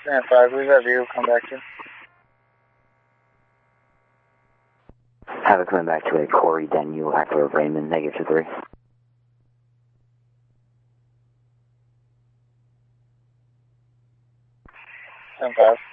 Stand 5, who's that vehicle come back to? Have it coming back to a Corey Daniel, Echo of Raymond, -3. Stand 5.